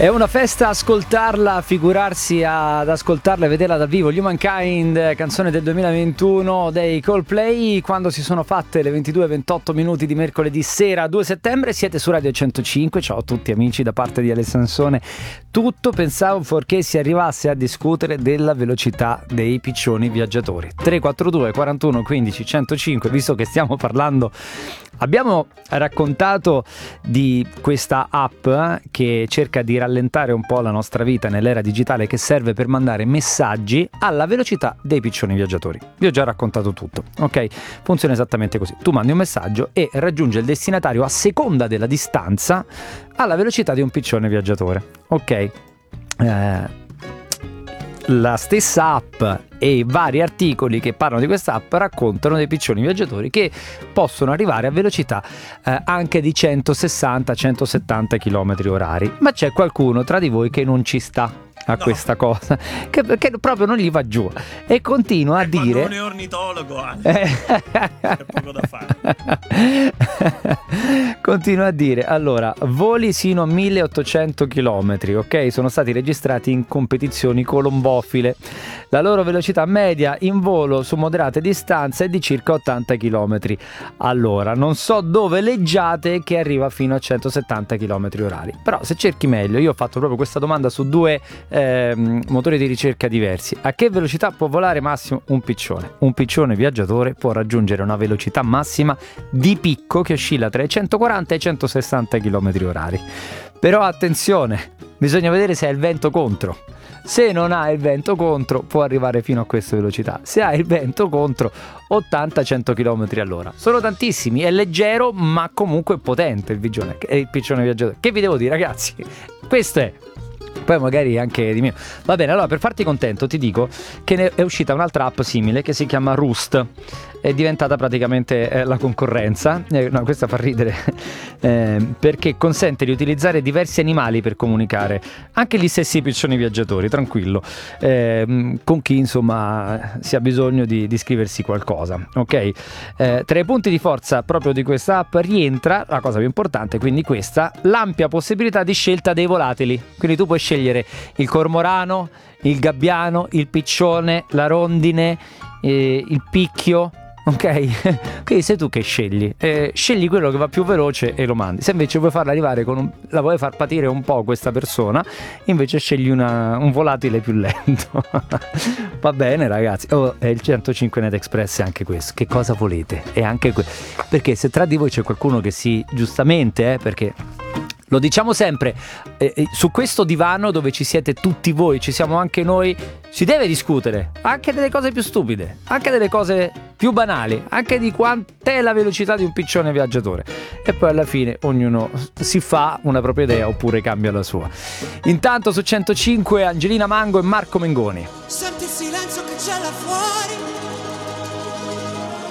È una festa ascoltarla, figurarsi ad ascoltarla e vederla dal vivo. Humankind, canzone del 2021 dei Coldplay, quando si sono fatte le 22:28 di mercoledì sera 2 settembre. Siete su Radio 105. Ciao a tutti amici da parte di Alessandro Sansone. Tutto pensavo fuorché si arrivasse a discutere della velocità dei piccioni viaggiatori. 342 41 15 105, visto che stiamo parlando. Abbiamo raccontato di questa app che cerca di rallentare un po' la nostra vita nell'era digitale, che serve per mandare messaggi alla velocità dei piccioni viaggiatori. Vi ho già raccontato tutto, ok? Funziona esattamente così. Tu mandi un messaggio e raggiunge il destinatario a seconda della distanza alla velocità di un piccione viaggiatore, ok? La stessa app e i vari articoli che parlano di questa app raccontano dei piccioni viaggiatori che possono arrivare a velocità anche di 160-170 km orari. Ma c'è qualcuno tra di voi che non ci sta a questa cosa, che proprio non gli va giù e continua a dire: non è ornitologo anche. C'è poco da fare. Continua a dire: allora, voli sino a 1800 km, ok? Sono stati registrati in competizioni colombofile. La loro velocità media in volo su moderate distanze è di circa 80 km. Allora, non so dove leggiate che arriva fino a 170 km orari. Però se cerchi meglio, io ho fatto proprio questa domanda su due motori di ricerca diversi. A che velocità può volare massimo un piccione? Un piccione viaggiatore può raggiungere una velocità massima di picco che oscilla tra i 140 e i 160 km orari. Però attenzione, bisogna vedere se ha il vento contro. Se non ha il vento contro può arrivare fino a questa velocità. Se ha il vento contro 80-100 km all'ora. Sono tantissimi, è leggero ma comunque potente il piccione viaggiatore. Che vi devo dire, ragazzi? Questo è. Poi magari anche di mio. Va bene, allora per farti contento ti dico che è uscita un'altra app simile che si chiama Roost. È diventata praticamente la concorrenza. No, questa fa ridere perché consente di utilizzare diversi animali per comunicare, anche gli stessi piccioni viaggiatori, tranquillo, con chi insomma si ha bisogno di scriversi qualcosa, ok? Tra i punti di forza proprio di questa app rientra la cosa più importante, quindi questa, l'ampia possibilità di scelta dei volatili. Quindi tu puoi scegliere il cormorano, il gabbiano, il piccione, la rondine, il picchio. Ok, quindi sei tu che scegli quello che va più veloce e lo mandi. Se invece vuoi farla arrivare la vuoi far patire un po' questa persona, invece scegli un volatile più lento. Va bene ragazzi. È il 105 Net Express, è anche questo. Che cosa volete? È anche perché se tra di voi c'è qualcuno che giustamente perché lo diciamo sempre, su questo divano dove ci siete tutti voi, ci siamo anche noi, si deve discutere anche delle cose più stupide, anche delle cose più banali, anche di quant'è la velocità di un piccione viaggiatore. E poi alla fine ognuno si fa una propria idea oppure cambia la sua. Intanto su 105 Angelina Mango e Marco Mengoni. Senti il silenzio che c'è là